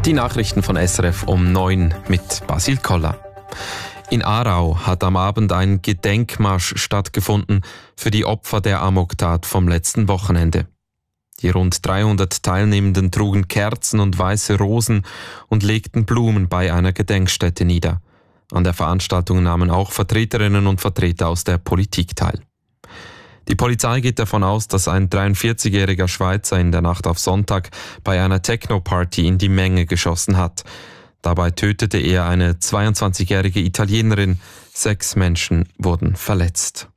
Die Nachrichten von SRF um 9 mit Basil Koller. In Aarau hat am Abend ein Gedenkmarsch stattgefunden für die Opfer der Amoktat vom letzten Wochenende. Die rund 300 Teilnehmenden trugen Kerzen und weiße Rosen und legten Blumen bei einer Gedenkstätte nieder. An der Veranstaltung nahmen auch Vertreterinnen und Vertreter aus der Politik teil. Die Polizei geht davon aus, dass ein 43-jähriger Schweizer in der Nacht auf Sonntag bei einer Techno-Party in die Menge geschossen hat. Dabei tötete er eine 22-jährige Italienerin. 6 Menschen wurden verletzt.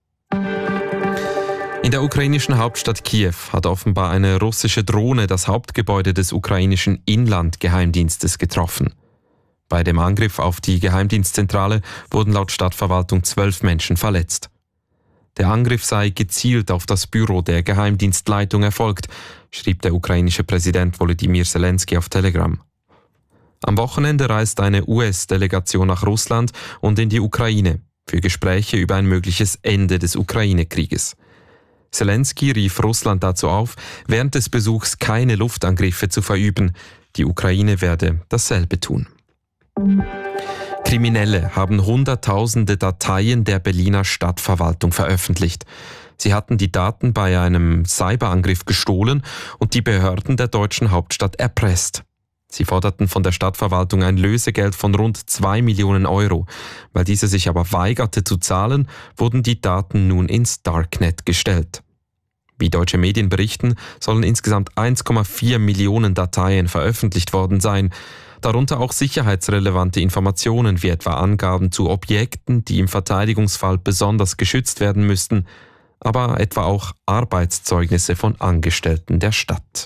In der ukrainischen Hauptstadt Kiew hat offenbar eine russische Drohne das Hauptgebäude des ukrainischen Inlandgeheimdienstes getroffen. Bei dem Angriff auf die Geheimdienstzentrale wurden laut Stadtverwaltung 12 Menschen verletzt. Der Angriff sei gezielt auf das Büro der Geheimdienstleitung erfolgt, schrieb der ukrainische Präsident Volodymyr Zelensky auf Telegram. Am Wochenende reist eine US-Delegation nach Russland und in die Ukraine für Gespräche über ein mögliches Ende des Ukraine-Krieges. Zelensky rief Russland dazu auf, während des Besuchs keine Luftangriffe zu verüben. Die Ukraine werde dasselbe tun. Kriminelle haben Hunderttausende Dateien der Berliner Stadtverwaltung veröffentlicht. Sie hatten die Daten bei einem Cyberangriff gestohlen und die Behörden der deutschen Hauptstadt erpresst. Sie forderten von der Stadtverwaltung ein Lösegeld von rund 2 Millionen Euro. Weil diese sich aber weigerte zu zahlen, wurden die Daten nun ins Darknet gestellt. Wie deutsche Medien berichten, sollen insgesamt 1,4 Millionen Dateien veröffentlicht worden sein. Darunter auch sicherheitsrelevante Informationen wie etwa Angaben zu Objekten, die im Verteidigungsfall besonders geschützt werden müssten, aber etwa auch Arbeitszeugnisse von Angestellten der Stadt.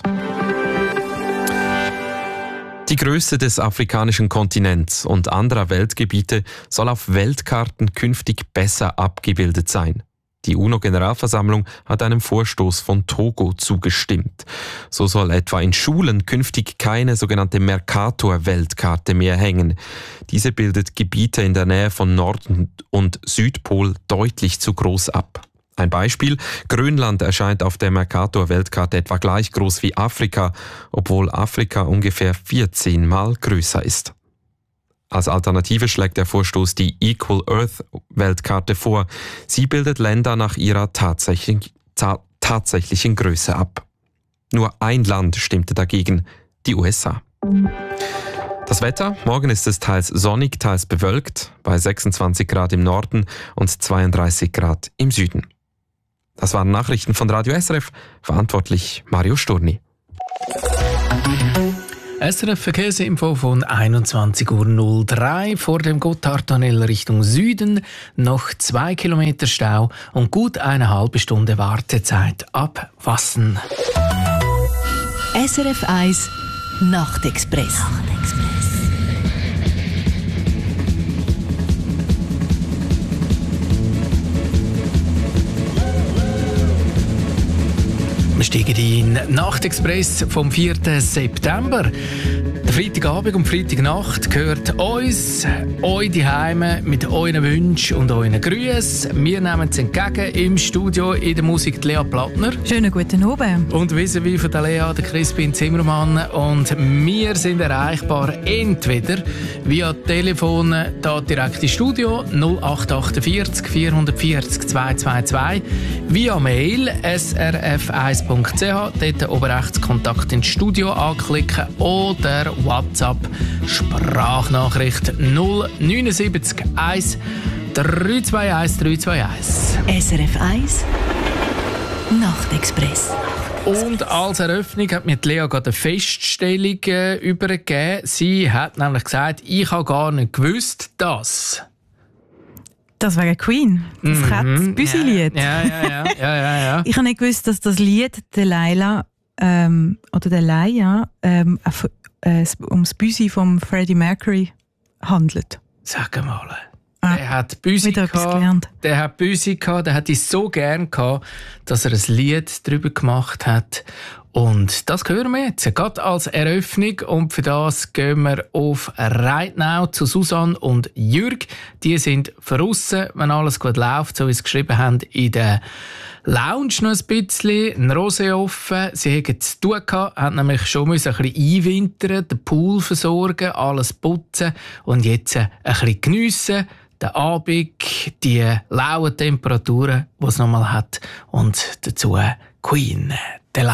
Die Größe des afrikanischen Kontinents und anderer Weltgebiete soll auf Weltkarten künftig besser abgebildet sein. Die UNO-Generalversammlung hat einem Vorstoß von Togo zugestimmt. So soll etwa in Schulen künftig keine sogenannte Mercator-Weltkarte mehr hängen. Diese bildet Gebiete in der Nähe von Nord- und Südpol deutlich zu groß ab. Ein Beispiel: Grönland erscheint auf der Mercator-Weltkarte etwa gleich groß wie Afrika, obwohl Afrika ungefähr 14 Mal größer ist. Als Alternative schlägt der Vorstoß die Equal Earth-Weltkarte vor. Sie bildet Länder nach ihrer tatsächlichen Größe ab. Nur ein Land stimmte dagegen, die USA. Das Wetter: Morgen ist es teils sonnig, teils bewölkt, bei 26 Grad im Norden und 32 Grad im Süden. Das waren Nachrichten von Radio SRF, verantwortlich Mario Sturni. SRF Verkehrsinfo von 21:03 Uhr. Vor dem Gotthardtunnel Richtung Süden noch 2 Kilometer Stau und gut eine halbe Stunde Wartezeit ab Wassen. SRF 1 Nachtexpress. Wir steigen in Nachtexpress vom 4. September. Der Freitagabend und Freitagnacht gehört uns, euch daheim mit euren Wünschen und euren Grüßen. Wir nehmen es entgegen im Studio in der Musik Lea Plattner. Schönen guten Abend. Und vis-à-vis von der Lea, der Crispin Zimmermann. Und wir sind erreichbar entweder via Telefon da direkt ins Studio 0848 440 222, via Mail srf1.ch, dort oben rechts Kontakt ins Studio anklicken oder WhatsApp Sprachnachricht 079 1 321 321. SRF 1 Nachtexpress. Und als Eröffnung hat mir Lea gerade eine Feststellung übergeben. Sie hat nämlich gesagt, ich habe gar nicht gewusst, dass... Das wäre Queen, das Katz-Büsi-Lied. Ja. Ich habe nicht gewusst, dass das Lied der Leila oder der Leia ums Büsi von Freddie Mercury handelt. Sag mal. Der hat Büsi gehabt, der hat es so gern gehabt, dass er ein Lied darüber gemacht hat. Und das hören wir jetzt, gerade als Eröffnung. Und für das gehen wir auf Reitnau zu Susanne und Jürg. Die sind draussen, wenn alles gut läuft, so wie sie es geschrieben haben, in der Lounge noch ein bisschen, ein Rosé offen. Sie hatten zu tun gehabt, haben nämlich schon ein bisschen einwintern, den Pool versorgen, alles putzen und jetzt ein bisschen geniessen. Den Abend, die lauen Temperaturen, die es nochmal hat und dazu Queen.